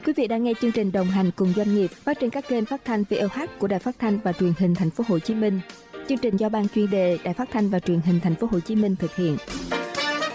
Quý vị đang nghe chương trình Đồng hành cùng doanh nghiệp phát trên các kênh phát thanh VOH của Đài Phát thanh và Truyền hình Thành phố Hồ Chí Minh. Chương trình do Ban chuyên đề Đài Phát thanh và Truyền hình Thành phố Hồ Chí Minh thực hiện.